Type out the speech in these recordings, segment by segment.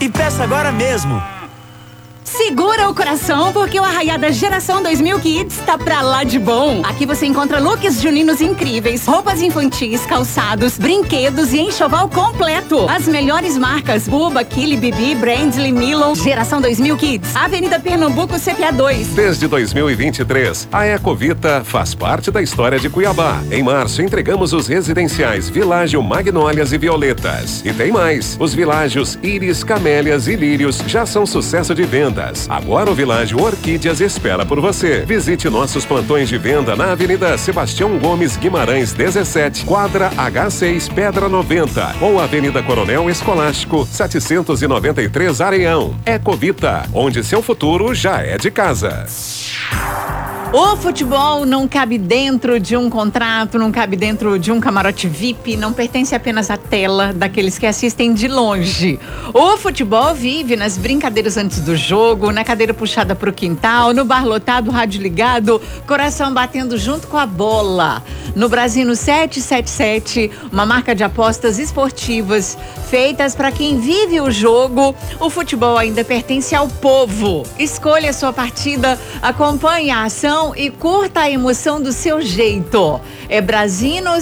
e peça agora mesmo. Segura o coração, porque o Arraiada Geração 2000 Kids tá pra lá de bom. Aqui você encontra looks juninos incríveis, roupas infantis, calçados, brinquedos e enxoval completo. As melhores marcas: Buba, Kili, Bibi, Brandly, Milo. Geração 2000 Kids, Avenida Pernambuco, CPA 2. Desde 2023, a Ecovita faz parte da história de Cuiabá. Em março, entregamos os residenciais Világio, Magnólias e Violetas. E tem mais, os Világios Íris, Camélias e Lírios já são sucesso de venda. Agora o Világio Orquídeas espera por você. Visite nossos plantões de venda na Avenida Sebastião Gomes Guimarães 17, quadra H6, Pedra 90, ou Avenida Coronel Escolástico 793, Areião. Ecovita, onde seu futuro já é de casa. O futebol não cabe dentro de um contrato, não cabe dentro de um camarote VIP, não pertence apenas à tela daqueles que assistem de longe. O futebol vive nas brincadeiras antes do jogo, na cadeira puxada pro quintal, no bar lotado, rádio ligado, coração batendo junto com a bola. No Brasino 777, uma marca de apostas esportivas feitas para quem vive o jogo, o futebol ainda pertence ao povo. Escolha a sua partida, acompanhe a ação e curta a emoção do seu jeito. É Brasino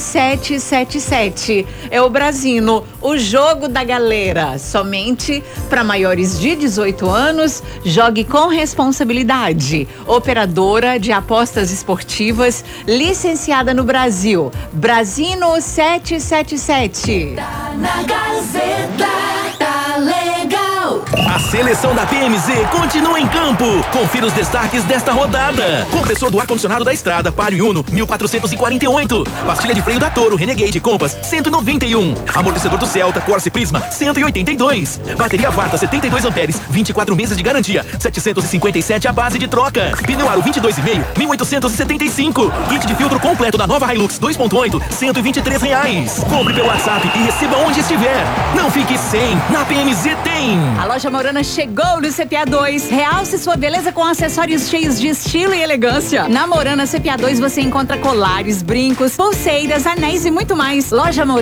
777. É o Brasino, o jogo da galera. Somente para maiores de 18 anos. Jogue com responsabilidade. Operadora de apostas esportivas, licenciada no Brasil. Brasino 777. Tá na Gazeta, tá legal. A seleção da PMZ continua em campo. Confira os destaques desta rodada. Compressor do ar-condicionado da Estrada, Palio Uno, 1448. Pastilha de freio da Toro, Renegade Compass, 191. Amortecedor do Celta, Corsa Prisma, 182. Bateria Varta, 72 amperes, 24 meses de garantia, 757 a base de troca. Pneu Aro 22,5, 1.875. Kit de filtro completo da nova Hilux 2.8, R$123. Compre pelo WhatsApp e receba onde estiver. Não fique sem, na PMZ tem. A loja Morana chegou no CPA 2. Realce sua beleza com acessórios cheios de estilo e elegância. Na Morana CPA 2 você encontra colares, brincos, pulseiras, anéis e muito mais. Loja Morana.